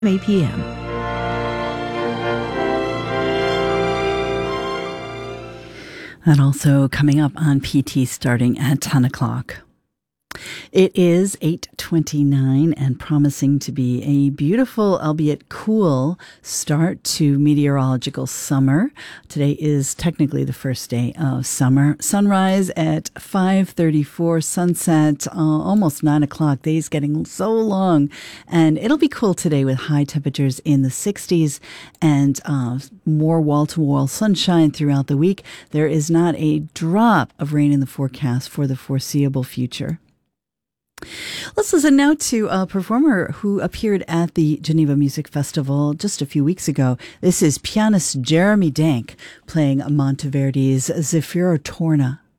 8 p.m. And also coming up on PT starting at 10 o'clock. It is 8:29 and promising to be a beautiful, albeit cool, start to meteorological summer. Today is technically the first day of summer. Sunrise at 5:34, sunset almost 9 o'clock. Days getting so long. And it'll be cool today with high temperatures in the 60s and more wall-to-wall sunshine throughout the week. There is not a drop of rain in the forecast for the foreseeable future. Let's listen now to a performer who appeared at the Geneva Music Festival just a few weeks ago. This is pianist Jeremy Dank playing Monteverdi's Zeffiro Torna.